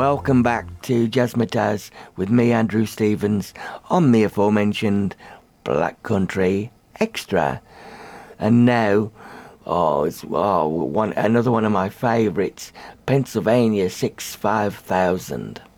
welcome back to Jazzmatazz with me, Andrew Stevens, on the aforementioned Black Country Extra. And now, another one of my favourites, Pennsylvania 65000.